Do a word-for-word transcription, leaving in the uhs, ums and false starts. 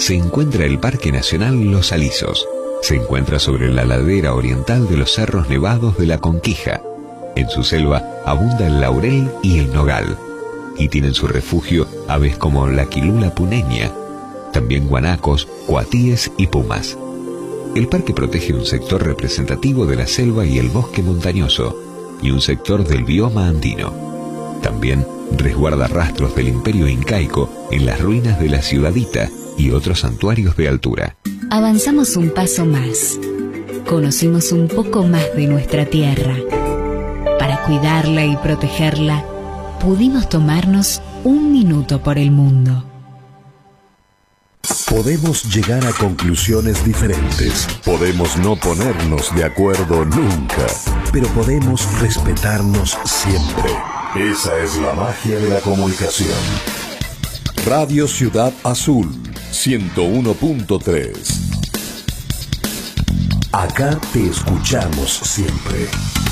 se encuentra el Parque Nacional Los Alisos. Se encuentra sobre la ladera oriental de los Cerros Nevados de la Conquija. En su selva abunda el laurel y el nogal, y tienen su refugio aves como la quilula puneña, también guanacos, cuatíes y pumas. El parque protege un sector representativo de la selva y el bosque montañoso, y un sector del bioma andino. También resguarda rastros del imperio incaico en las ruinas de la Ciudadita y otros santuarios de altura. Avanzamos un paso más. Conocimos un poco más de nuestra tierra. Para cuidarla y protegerla, pudimos tomarnos un minuto por el mundo. Podemos llegar a conclusiones diferentes. Podemos no ponernos de acuerdo nunca. Pero podemos respetarnos siempre. Esa es la magia de la comunicación. Radio Ciudad Azul, ciento uno punto tres. Acá te escuchamos siempre.